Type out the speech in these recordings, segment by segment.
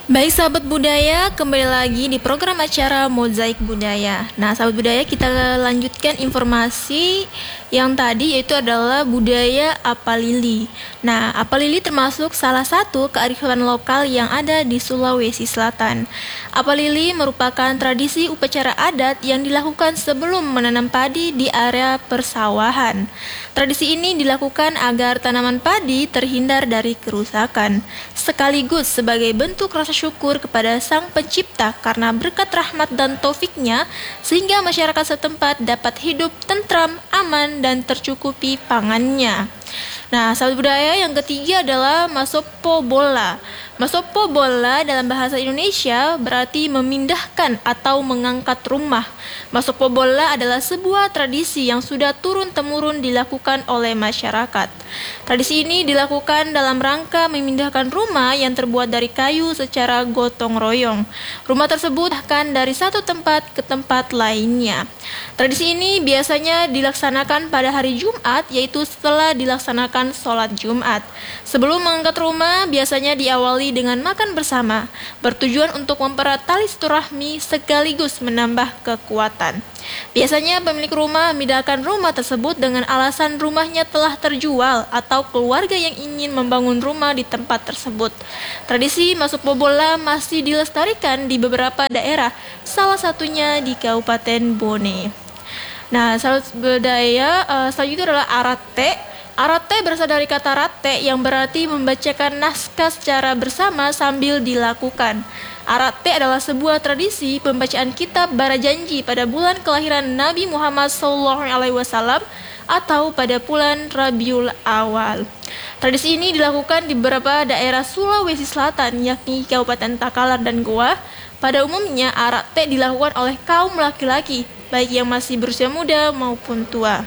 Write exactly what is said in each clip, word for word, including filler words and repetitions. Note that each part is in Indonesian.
Baik sahabat budaya, kembali lagi di program acara Mozaik Budaya. Nah sahabat budaya, kita lanjutkan informasi yang tadi, yaitu adalah budaya Apalili. Nah Apalili termasuk salah satu kearifan lokal yang ada di Sulawesi Selatan. Apalili merupakan tradisi upacara adat yang dilakukan sebelum menanam padi di area persawahan. Tradisi ini dilakukan agar tanaman padi terhindar dari kerusakan, sekaligus sebagai bentuk rasa syukur kepada Sang Pencipta karena berkat rahmat dan taufiknya, sehingga masyarakat setempat dapat hidup tentram, aman, dan tercukupi pangannya. Nah, sahabat budaya, yang ketiga adalah Masopo Bola. Masopo Bola dalam bahasa Indonesia berarti memindahkan atau mengangkat rumah. Masopo Bola adalah sebuah tradisi yang sudah turun-temurun dilakukan oleh masyarakat. Tradisi ini dilakukan dalam rangka memindahkan rumah yang terbuat dari kayu secara gotong royong. Rumah tersebut akan dari satu tempat ke tempat lainnya. Tradisi ini biasanya dilaksanakan pada hari Jumat, yaitu setelah dilaksanakan sholat Jumat. Sebelum mengangkat rumah, biasanya diawali dengan makan bersama, bertujuan untuk mempererat tali silaturahmi sekaligus menambah kekuatan. Biasanya pemilik rumah memindahkan rumah tersebut dengan alasan rumahnya telah terjual atau keluarga yang ingin membangun rumah di tempat tersebut. Tradisi Masopo Bola masih dilestarikan di beberapa daerah, salah satunya di Kabupaten Bone. Nah, sahabat budaya, uh, selanjutnya adalah arate. Arate berasal dari kata rate yang berarti membacakan naskah secara bersama sambil dilakukan. Arate adalah sebuah tradisi pembacaan kitab Barajanji pada bulan kelahiran Nabi Muhammad shallallahu alaihi wasallam atau pada bulan Rabiul Awal. Tradisi ini dilakukan di beberapa daerah Sulawesi Selatan, yakni Kabupaten Takalar dan Goa. Pada umumnya, arate dilakukan oleh kaum laki-laki, baik yang masih berusia muda maupun tua.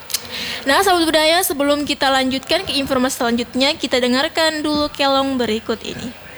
Nah, sahabat budaya, sebelum kita lanjutkan ke informasi selanjutnya, kita dengarkan dulu kelong berikut ini.